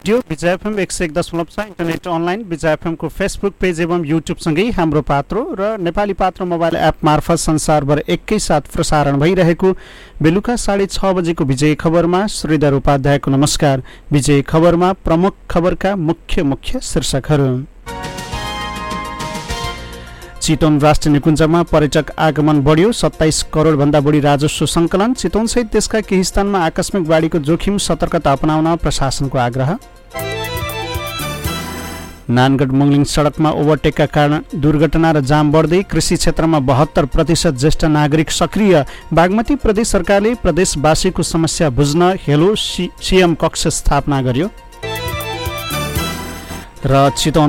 Radio विजय FM 101.6 internet online विजय एफएमको Facebook page एवं युट्युबसँगै हाम्रो पात्रो र नेपाली पात्रो मोबाइल एप मार्फत संसारभर एकैसाथ प्रसारण भइरहेको बेलुका 6:30 बजेको विजय खबरमा श्रीधर उपाध्यायको नमस्कार। विजय खबरमा प्रमुख खबरका मुख्य शीर्षकहरू। चितवन राष्ट्रिय निकुञ्जमा पर्यटक आगमन बढ्यो, 27 करोड भन्दा बढी राजस्व सङ्कलन। चितवनसहित देशका केही स्थानमा आकस्मिक बाढीको जोखिम, सतर्कता अपनाउन प्रशासनको आग्रह। नानगढ मुङलिङ सडकमा ओभरटेकका कारण दुर्घटना र जाम बढ्दै, कृषि क्षेत्रमा 72% ज्येष्ठ नागरिक सक्रिय। बागमती प्रदेश सरकारले प्रदेशवासीको समस्या बुझ्न हेलो सीएम कक्ष स्थापना गर्यो। र चितवन